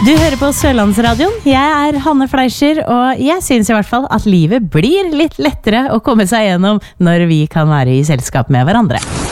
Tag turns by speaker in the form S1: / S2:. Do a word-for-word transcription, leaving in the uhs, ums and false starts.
S1: Du hører på Sørlandsradioen. Jeg er Hanne Fleischer, og jeg synes i hvert fall at livet blir litt lettere å komme seg gjennom når vi kan være i selskap med hverandre.